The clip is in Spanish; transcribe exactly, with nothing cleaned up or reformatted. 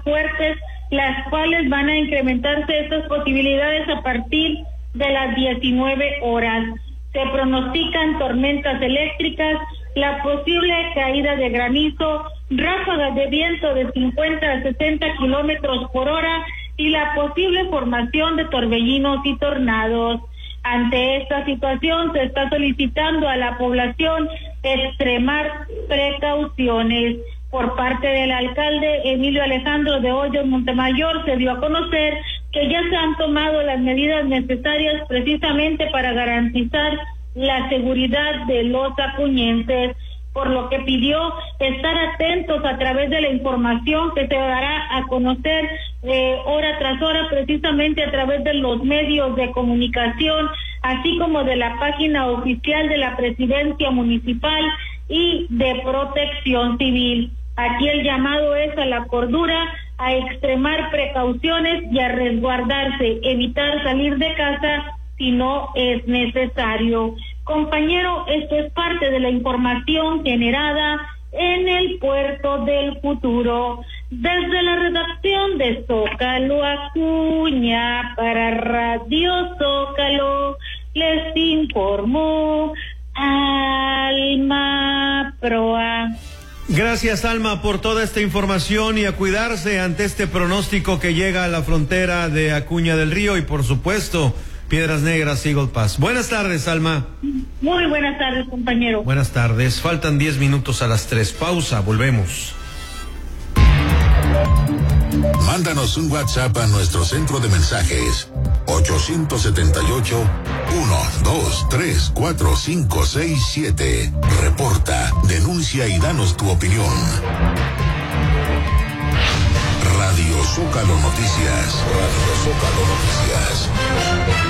fuertes, las cuales van a incrementarse estas posibilidades a partir de las diecinueve horas. Se pronostican tormentas eléctricas, la posible caída de granizo, ráfagas de viento de cincuenta a sesenta kilómetros por hora y la posible formación de torbellinos y tornados. Ante esta situación se está solicitando a la población extremar precauciones. Por parte del alcalde Emilio Alejandro de Hoyos Montemayor se dio a conocer que ya se han tomado las medidas necesarias precisamente para garantizar la seguridad de los acuñenses, por lo que pidió estar atentos a través de la información que se dará a conocer eh, hora tras hora, precisamente a través de los medios de comunicación, así como de la página oficial de la Presidencia Municipal y de Protección Civil. Aquí el llamado es a la cordura, a extremar precauciones y a resguardarse, evitar salir de casa si no es necesario. Compañero, esto es parte de la información generada en el Puerto del Futuro. Desde la redacción de Zócalo Acuña para Radio Zócalo, les informó Alma Proa. Gracias, Alma, por toda esta información y a cuidarse ante este pronóstico que llega a la frontera de Acuña del Río y, por supuesto, Piedras Negras, Eagle Pass. Buenas tardes, Alma. Muy buenas tardes, compañero. Buenas tardes. Faltan diez minutos a las tres. Pausa, volvemos. Mándanos un WhatsApp a nuestro centro de mensajes ocho siete ocho, uno dos tres cuatro cinco seis siete. Reporta, denuncia y danos tu opinión. Radio Zócalo Noticias. Radio Zócalo Noticias.